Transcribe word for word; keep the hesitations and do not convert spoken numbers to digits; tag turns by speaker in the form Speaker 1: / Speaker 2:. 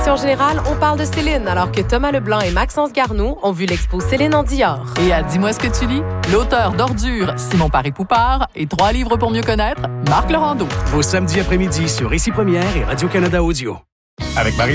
Speaker 1: En général, on parle de Céline, alors que Thomas Leblanc et Maxence Garneau ont vu l'expo Céline en Dior.
Speaker 2: Et à Dis-moi ce que tu lis, l'auteur d'Ordures, Simon Paré-Poupard, et Trois livres pour mieux connaître, Marc Laurando.
Speaker 3: Vos samedis après-midi sur Ici Première et Radio-Canada Audio. Avec Marie